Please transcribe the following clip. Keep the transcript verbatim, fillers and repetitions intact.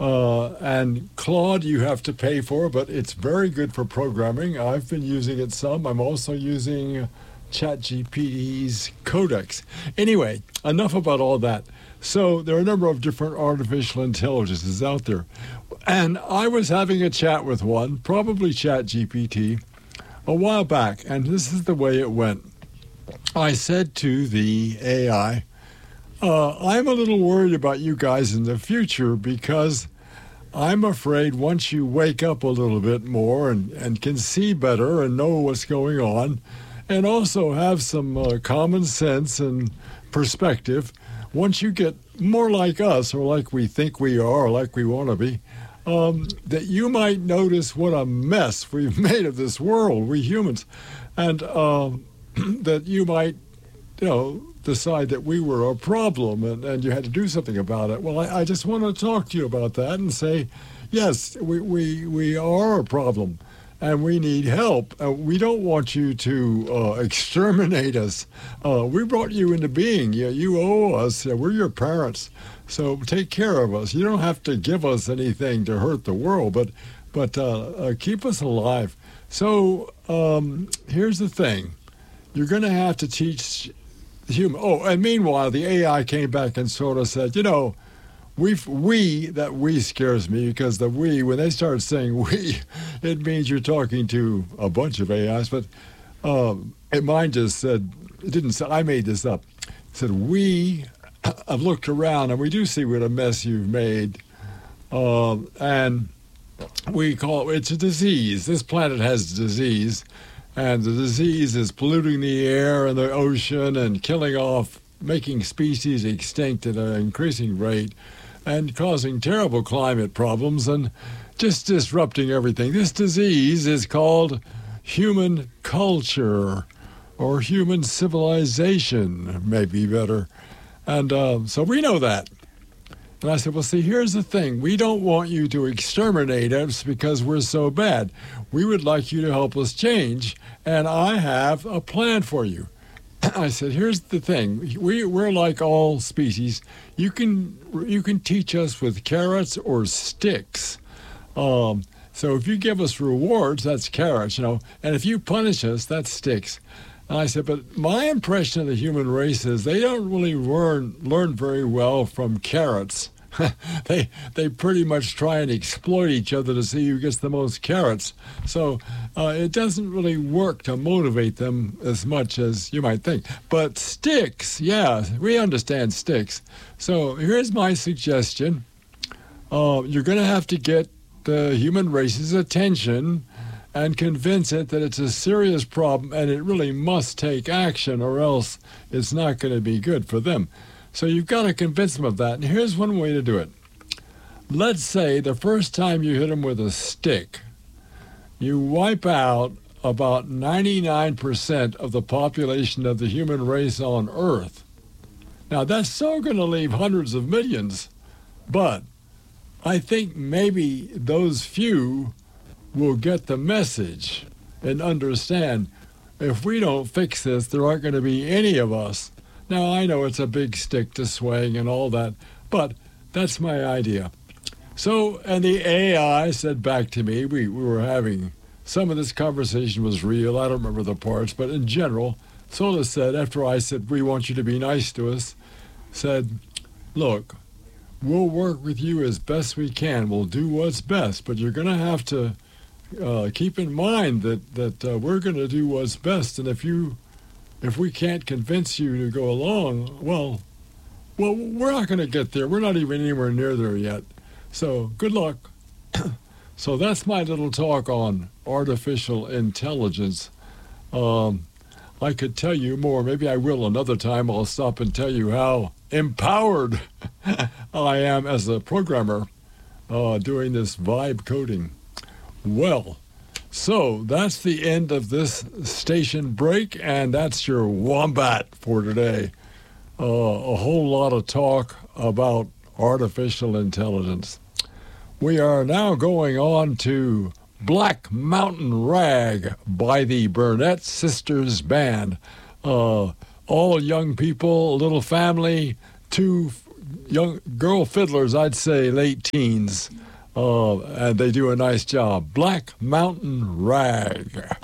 Uh, and Claude you have to pay for, but it's very good for programming. I've been using it some. I'm also using ChatGPT's Codex. Anyway, enough about all that. So there are a number of different artificial intelligences out there. And I was having a chat with one, probably ChatGPT, a while back, and this is the way it went. I said to the A I, uh, I'm a little worried about you guys in the future because I'm afraid once you wake up a little bit more and, and can see better and know what's going on, and also have some uh, common sense and perspective, once you get more like us, or like we think we are, or like we want to be, um, that you might notice what a mess we've made of this world, we humans, and uh, that you might, you know, decide that we were a problem and, and you had to do something about it. Well, I, I just want to talk to you about that and say, yes, we, we, we are a problem and we need help. Uh, we don't want you to uh, exterminate us. Uh, we brought you into being. You, you owe us. Uh, we're your parents. So take care of us. You don't have to give us anything to hurt the world, but, but uh, uh, keep us alive. So um, here's the thing. You're going to have to teach human. Oh, and meanwhile, the A I came back and sort of said, you know, we've, we, that we scares me because the we, when they start saying we, it means you're talking to a bunch of A Is, but um, it, mine just said, it didn't say, I made this up. It said, we have looked around and we do see what a mess you've made. Um, and we call it, it's a disease. This planet has disease. And the disease is polluting the air and the ocean and killing off, making species extinct at an increasing rate and causing terrible climate problems and just disrupting everything. This disease is called human culture or human civilization, maybe better. And uh, so we know that. And I said, well, see, here's the thing. We don't want you to exterminate us because we're so bad. We would like you to help us change, and I have a plan for you. I said, here's the thing. We, we're like all species. You can you can teach us with carrots or sticks. Um, so if you give us rewards, that's carrots, you know, and if you punish us, that's sticks. And I said, but my impression of the human race is they don't really learn learn very well from carrots. they they pretty much try and exploit each other to see who gets the most carrots. So uh, it doesn't really work to motivate them as much as you might think. But sticks, yeah, we understand sticks. So here's my suggestion. Uh, you're going to have to get the human race's attention and convince it that it's a serious problem and it really must take action or else it's not going to be good for them. So you've got to convince them of that. And here's one way to do it. Let's say the first time you hit them with a stick, you wipe out about ninety-nine percent of the population of the human race on Earth. Now, that's still going to leave hundreds of millions, but I think maybe those few will get the message and understand if we don't fix this, there aren't going to be any of us. Now, I know it's a big stick to swing and all that, but that's my idea. So, and the A I said back to me, we, we were having, some of this conversation was real, I don't remember the parts, but in general, Sola said, after I said, we want you to be nice to us, said, look, we'll work with you as best we can. We'll do what's best, but you're going to have to uh, keep in mind that, that uh, we're going to do what's best, and if you If we can't convince you to go along, well, well, we're not going to get there. We're not even anywhere near there yet. So good luck. So that's my little talk on artificial intelligence. Um, I could tell you more. Maybe I will another time. I'll stop and tell you how empowered I am as a programmer uh, doing this vibe coding. Well, so that's the end of this station break, and that's your Wombat for today. Uh, a whole lot of talk about artificial intelligence. We are now going on to Black Mountain Rag by the Burnett Sisters Band. Uh, all young people, a little family, two young girl fiddlers, I'd say late teens, uh, and they do a nice job. Black Mountain Rag.